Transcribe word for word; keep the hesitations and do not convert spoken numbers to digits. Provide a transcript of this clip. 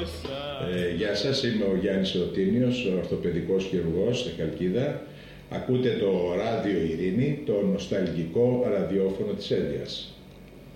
Ε, γεια σας, είμαι ο Γιάννης Ρωτίνιος, ορθοπαιδικός χειρουργός στη Χαλκίδα. Ακούτε το Ράδιο Ειρήνη, το νοσταλγικό ραδιόφωνο της Ένδειας.